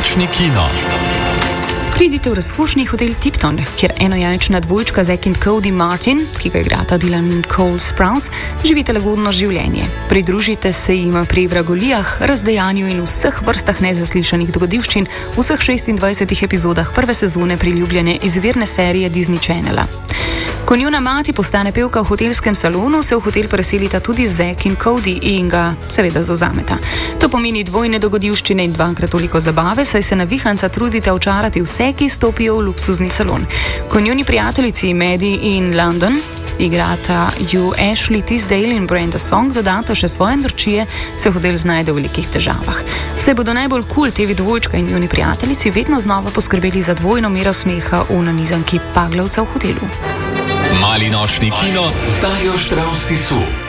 nočni kino. Pridite v razkošni hotel Tipton, kjer enojajčna dvojčka Zack in Cody Martin, ki ga igrata Dylan in Cole Sprouse, živite lagodno življenje. Pridružite se jim pri vragolijah, razdejanju in vseh vrstah nezaslišanih dogodivščin v vseh 26 epizodah prve sezone priljubljene izvirne serije Disney Channela. Ko njuna mati postane pevka v hotelskem salonu, se v hotel preselita tudi Zack in Cody in ga seveda zavzameta. To pomeni dvojne dogodivščine in dvakrat toliko zabave, saj se navihanca trudite očarati vse, ki stopijo v luksuzni salon. Ko njuni prijateljici Maddie in London igrata ju Ashley Tisdale in Brenda Song dodata še svoje norčije, se hotel znajde v velikih težavah. Se bodo najbolj TV dvojčka in njuni prijateljici vedno znova poskrbeli za dvojno mero smeha v nanizanki Paglavca v hotelu. Mali nočni kino s Tarijo Štravs Tisu.